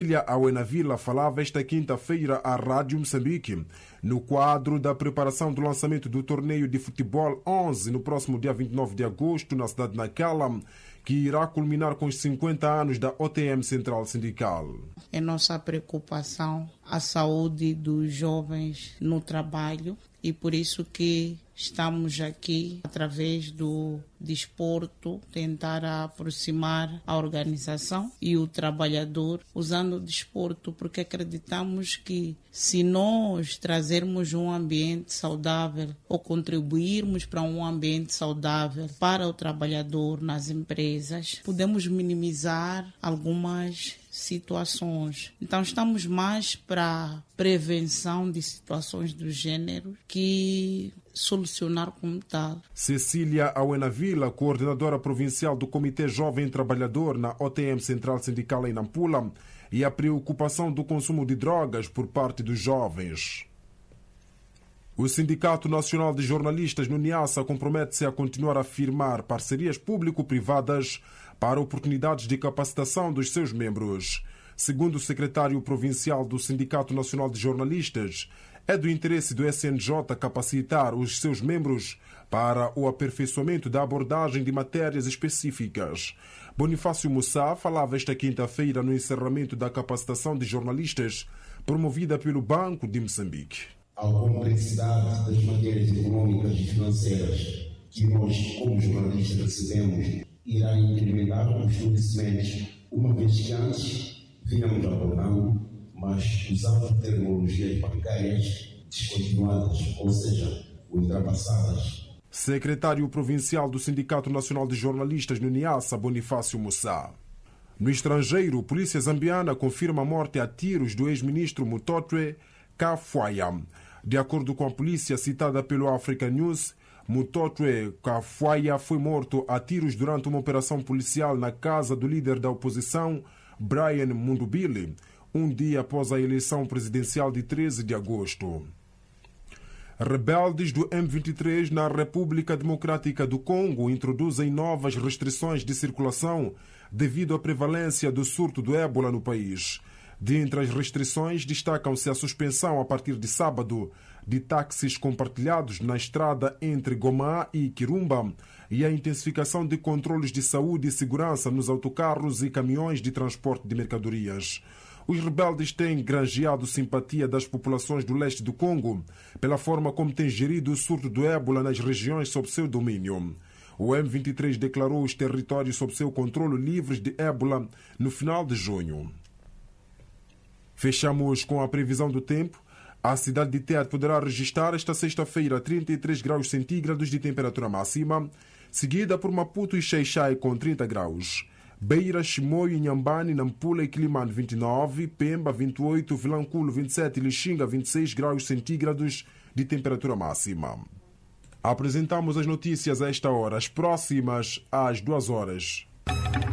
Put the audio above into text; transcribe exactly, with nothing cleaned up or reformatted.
Awena Vila falava esta quinta-feira à Rádio Moçambique, no quadro da preparação do lançamento do torneio de futebol onze no próximo dia vinte e nove de agosto na cidade de Nacala, que irá culminar com os cinquenta anos da O T M Central Sindical. É nossa preocupação a saúde dos jovens no trabalho e por isso que estamos aqui, através do desporto, tentar aproximar a organização e o trabalhador usando o desporto, porque acreditamos que se nós trazermos um ambiente saudável ou contribuirmos para um ambiente saudável para o trabalhador nas empresas, podemos minimizar algumas situações. Então estamos mais para prevenção de situações do gênero que solucionar como tal. Cecília Awena Vila, coordenadora provincial do Comitê Jovem Trabalhador na O T M Central Sindical em Nampula, e a preocupação do consumo de drogas por parte dos jovens. O Sindicato Nacional de Jornalistas no Niassa compromete-se a continuar a firmar parcerias público-privadas para oportunidades de capacitação dos seus membros. Segundo o secretário provincial do Sindicato Nacional de Jornalistas, é do interesse do S N J capacitar os seus membros para o aperfeiçoamento da abordagem de matérias específicas. Bonifácio Moussa falava esta quinta-feira no encerramento da capacitação de jornalistas promovida pelo Banco de Moçambique. A complexidade das matérias econômicas e financeiras que nós, como jornalistas, recebemos irá incrementar os conhecimentos, uma vez que antes vínhamos abordando, mas usando tecnologias bancárias descontinuadas, ou seja, ultrapassadas. Secretário provincial do Sindicato Nacional de Jornalistas no Niassa, Bonifácio Moussa. No estrangeiro, a polícia zambiana confirma a morte a tiros do ex-ministro Mutotwe Kafwaya. De acordo com a polícia citada pelo Africa News, Mutotwe Kafwaya foi morto a tiros durante uma operação policial na casa do líder da oposição, Brian Mundubile, um dia após a eleição presidencial de treze de agosto. Rebeldes do M vinte e três na República Democrática do Congo introduzem novas restrições de circulação devido à prevalência do surto do ébola no país. Dentre as restrições, destacam-se a suspensão a partir de sábado de táxis compartilhados na estrada entre Goma e Kirumba e a intensificação de controles de saúde e segurança nos autocarros e caminhões de transporte de mercadorias. Os rebeldes têm granjeado simpatia das populações do leste do Congo pela forma como têm gerido o surto do ébola nas regiões sob seu domínio. O M vinte e três declarou os territórios sob seu controle livres de ébola no final de junho. Fechamos com a previsão do tempo. A cidade de Tete poderá registrar esta sexta-feira trinta e três graus centígrados de temperatura máxima, seguida por Maputo e Xai-Xai com trinta graus. Beira, Chimoio, Inhambane, Nampula e Quilimane vinte e nove, Pemba vinte e oito, Vilanculo vinte e sete e Lixinga vinte e seis graus centígrados de temperatura máxima. Apresentamos as notícias a esta hora, as próximas às duas horas.